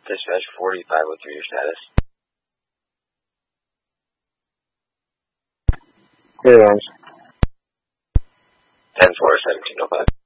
Dispatch 4503, your status. Clear arms. 10-4, 1705.